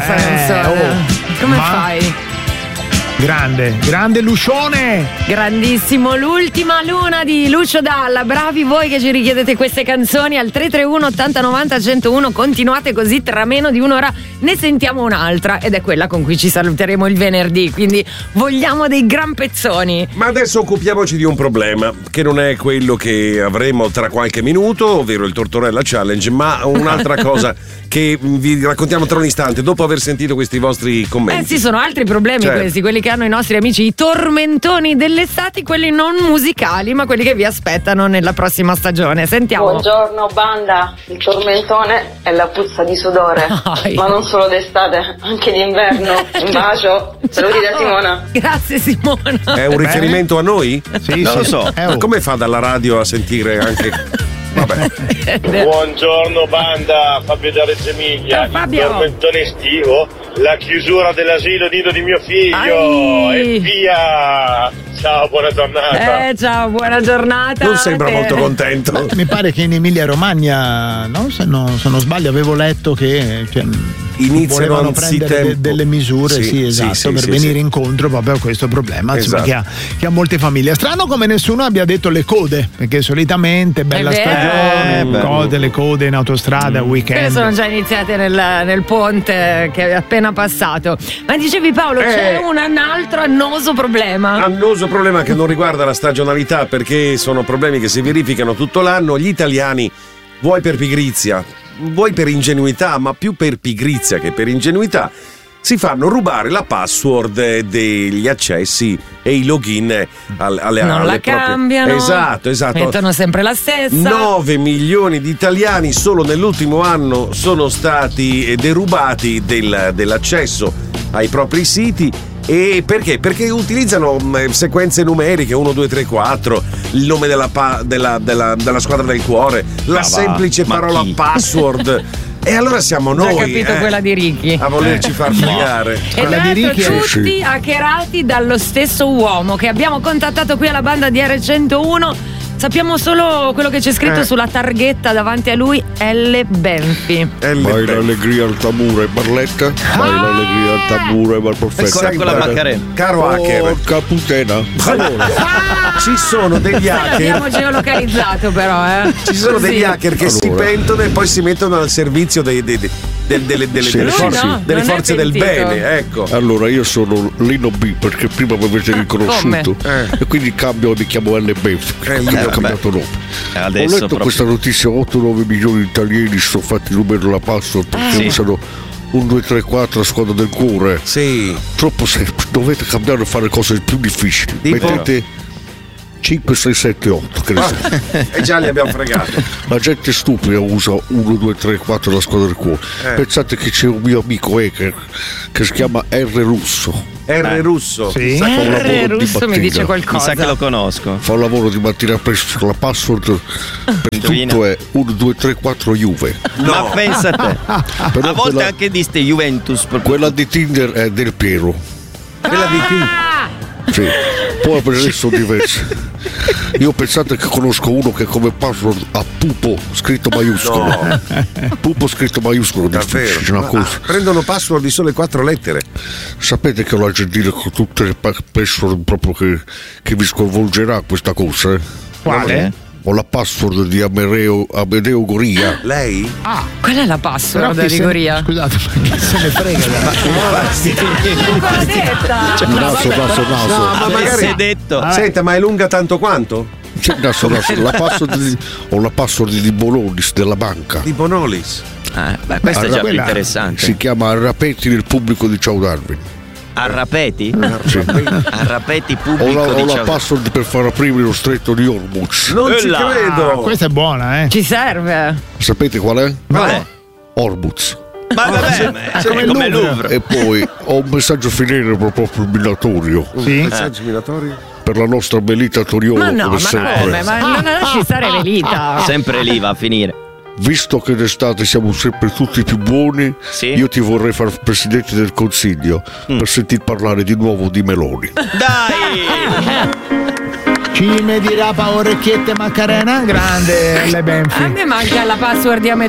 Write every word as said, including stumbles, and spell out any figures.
sta canzone. oh, Come ma... fai? Grande, grande Lucione! Grandissimo, l'ultima luna di Lucio Dalla. Bravi voi che ci richiedete queste canzoni al tre tre uno ottanta novanta centouno. Continuate così, tra meno di un'ora ne sentiamo un'altra ed è quella con cui ci saluteremo il venerdì, quindi vogliamo dei gran pezzoni. Ma adesso occupiamoci di un problema che non è quello che avremo tra qualche minuto, ovvero il Tortorella Challenge, ma un'altra cosa che vi raccontiamo tra un istante dopo aver sentito questi vostri commenti. Eh sì, sono altri problemi, certo, questi, quelli che hanno i nostri amici, i tormentoni dell'estate, quelli non musicali, ma quelli che vi aspettano nella prossima stagione. Sentiamo. Buongiorno banda, il tormentone è la puzza di sudore, Ai. ma non solo d'estate, anche d'inverno. Un bacio, saluti da Simona. Grazie Simona. È un riferimento a noi? Sì, non sì. lo so. Eh, oh. Ma come fa dalla radio a sentire anche... Vabbè. Buongiorno banda, Fabio da Reggio Emilia. Eh, Fabio. Il tormentone estivo, la chiusura dell'asilo nido di mio figlio. Ai. E via. Ciao, buona giornata. Eh ciao, buona giornata. Non sembra Eh, molto contento. Mi pare che in Emilia Romagna, no? Se, no, se non sbaglio, avevo letto che cioè, iniziano volevano prendere anzitempo de- delle misure, sì, sì, esatto, sì, sì, per sì, venire sì. incontro proprio a questo problema, insomma, Esatto. che, ha, che ha molte famiglie. Strano come nessuno abbia detto le code, perché solitamente bella È vero. stagione, Eh, code, le code in autostrada, Quelle weekend. sono già iniziate nel, nel ponte che è appena passato. Ma dicevi Paolo, Eh. c'è un, un altro annoso problema. Annoso problema che non riguarda la stagionalità, perché sono problemi che si verificano tutto l'anno. Gli italiani, vuoi per pigrizia, vuoi per ingenuità, ma più per pigrizia che per ingenuità, si fanno rubare la password degli accessi e i login alle, alle non alle la proprie- cambiano. Esatto, esatto. Mettono sempre la stessa. nove milioni di italiani solo nell'ultimo anno sono stati derubati del- dell'accesso ai propri siti. E perché? Perché utilizzano mh, sequenze numeriche uno, due, tre, quattro, il nome della, pa- della, della, della squadra del cuore, la Ma va, semplice ma parola chi? password. E allora siamo Già noi capito eh, quella di Ricky. a volerci far fregare. E Quella tra di l'altro Ricky è- tutti hackerati dallo stesso uomo che abbiamo contattato qui alla banda di R centouno. Sappiamo solo quello che c'è scritto Eh. sulla targhetta davanti a lui, L. Benfi. L- Vai l'allegria al tamburo e Barletta, vai l'allegria al tamburo e bar perfetto. Eccola con la Macarena. Caro hacker, Porca puttana. allora, ci sono degli L'abbiamo hacker. geolocalizzato però, eh. Ci sono Così. degli hacker che si Allora. pentono e poi si mettono al servizio dei, dei- dei- del- delle, delle- Sì, delle sì, forze, sì. No, delle non è forze del pentito. bene, ecco. Allora io sono Lino B perché prima mi avete riconosciuto come? e quindi cambio, mi chiamo L B, quindi Eh, ho cambiato nome. Adesso Ho letto proprio. questa notizia, otto nove milioni di italiani sono fatti numero la password perché Sì. usano un due tre quattro a squadra del cuore. Sì. Troppo semplice, dovete cambiare e fare cose più difficili. Tipo? Mettete cinque, sei, sette, otto, che ne so. E già li abbiamo fregati. La gente stupida usa uno, due, tre, quattro la squadra del cuore. Eh. Pensate che c'è un mio amico hacker che si chiama R Russo. R Russo. Sì. Fa un lavoro R. di Russo mi mattina. dice Mi qualcosa. sa che lo conosco. Fa un lavoro di mattina presto. La password per Indovina. tutto è uno, due, tre, quattro Juve. Ma pensa a te. Però A volte quella, anche di ste Juventus. proprio. quella di Tinder è del Piero. Quella di chi? Sì. Poi per adesso sono diverse. Io pensate che conosco uno che come password ha pupo scritto maiuscolo. No. Pupo scritto maiuscolo, Davvero? difficile, una Ma- cosa. ah, prendono password di sole quattro lettere. Sapete che ho la gentile con tutte le pa- password proprio che, che vi sconvolgerà questa cosa? Eh? Quale? Ho la password di Amedeo, Amedeo Goria. Lei? Qual è la Però password chi di se- Goria? Scusate, ma chi se ne frega? L'ha detta. Naso, naso, naso. No, ma Avesse magari. detto. Senta, ma è lunga tanto quanto? C'è naso, naso. La password di, ho la password di Bolonis della banca. Di Bonolis. Ah, beh, questo è già più quella- interessante. Si chiama Arrapetti del pubblico di Ciao Darwin. Arrapeti? Sì. Arrapeti Ho pubblico la, ho la diciamo. password per far aprire lo stretto di Hormuz. Non ci Quella. credo. Questa è buona, eh? Ci serve. Sapete qual è? Qual è? Hormuz. Ma vabbè, ma è come, come Louvre. E poi ho un messaggio finale proprio minatorio Sì. Messaggi minatori? per la nostra Melita Toriolo. Ma no, come ma sempre. come? Ma non lasci stare Velita. Sempre lì va a finire. Visto che d'estate siamo sempre tutti più buoni, Sì. io ti vorrei fare presidente del consiglio per sentir parlare di nuovo di Meloni. Dai! Ci ne dirà pa orecchiette Macarena? Grande L. Benfi. A me manca la password di Amedeo